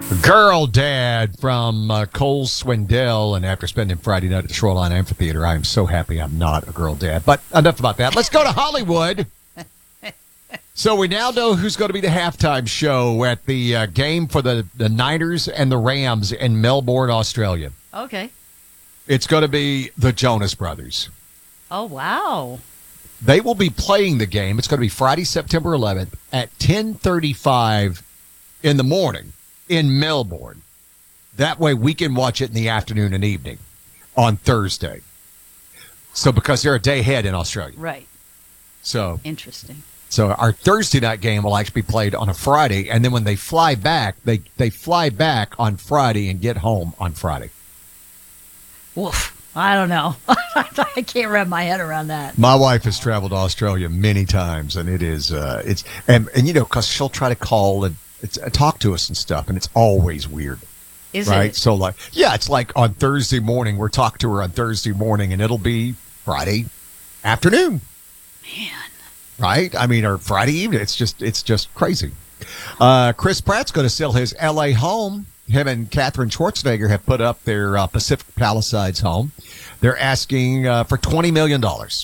Girl Dad from Cole Swindell. And after spending Friday night at the Shoreline Amphitheater, I am so happy I'm not a girl dad. But enough about that. Let's go to Hollywood. So we now know who's going to be the halftime show at the game for the Niners and the Rams in Melbourne, Australia. Okay. It's going to be the Jonas Brothers. Oh, wow. They will be playing the game. It's going to be Friday, September 11th at 10:35 in the morning in Melbourne. That way we can watch it in the afternoon and evening on Thursday. So because they're a day ahead in Australia. Right. So interesting. So our Thursday night game will actually be played on a Friday, and then when they fly back, they fly back on Friday and get home on Friday. Woof. I don't know. I can't wrap my head around that. My wife has traveled to Australia many times, and it is and you know, because she'll try to call and talk to us and stuff, and it's always weird. Is right? it? So like, yeah, it's like on Thursday morning, we're talking to her on Thursday morning, and it'll be Friday afternoon. Man. Right? I mean, or Friday evening. It's just crazy. Chris Pratt's going to sell his L.A. home. Him and Katherine Schwarzenegger have put up their Pacific Palisades home. They're asking for $20 million.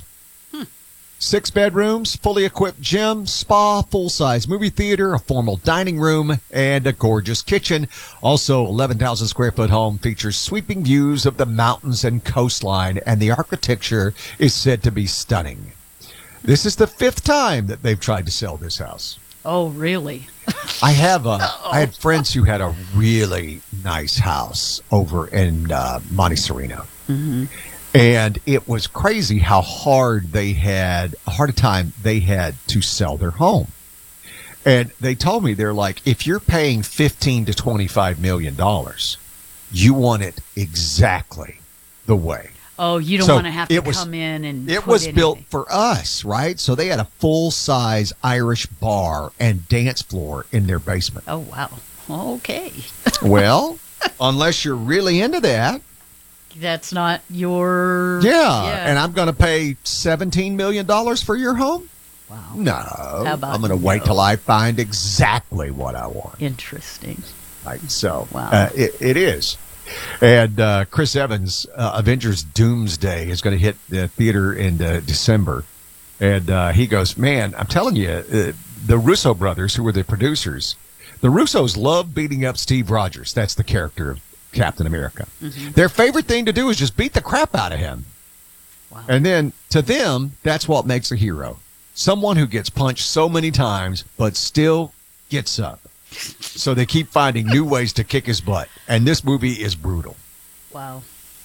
6 bedrooms, fully equipped gym, spa, full-size movie theater, a formal dining room, and a gorgeous kitchen. Also, 11,000 square foot home features sweeping views of the mountains and coastline, and the architecture is said to be stunning. This is the 5th time that they've tried to sell this house. Oh, really? I had friends who had a really nice house over in Monte Sereno. Mm-hmm. And it was crazy how hard a time they had to sell their home. And they told me, they're like, if you're paying $15 to $25 million, you want it exactly the way. Oh, you don't want to have to come in and it was built for us, right? So they had a full-size Irish bar and dance floor in their basement. Oh, wow. Okay. Well, unless you're really into that. That's not your... Yeah. And I'm going to pay $17 million for your home? Wow. No. How about I'm going to wait till I find exactly what I want. Interesting. Right. So wow. It is. And Chris Evans, Avengers Doomsday, is going to hit the theater in December. And he goes, man, I'm telling you, the Russo brothers, who were the producers, the Russos love beating up Steve Rogers. That's the character of Captain America. Mm-hmm. Their favorite thing to do is just beat the crap out of him. Wow. And then to them, that's what makes a hero. Someone who gets punched so many times, but still gets up. So they keep finding new ways to kick his butt. And this movie is brutal. Wow.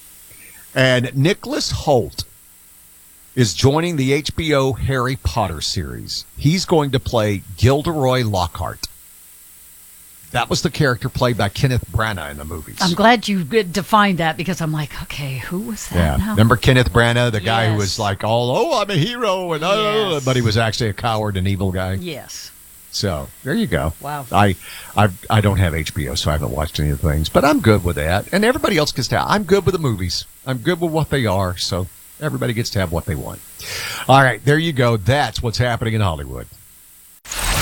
And Nicholas Hoult is joining the HBO Harry Potter series. He's going to play Gilderoy Lockhart. That was the character played by Kenneth Branagh in the movies. I'm glad you defined that, because I'm like, okay, who was that now? Remember Kenneth Branagh, the guy who was like I'm a hero, and but he was actually a coward and evil guy? Yes. So there you go. Wow. I don't have HBO, so I haven't watched any of the things, but I'm good with that. And everybody else gets to. I'm good with the movies. I'm good with what they are. So everybody gets to have what they want. All right, there you go. That's what's happening in Hollywood.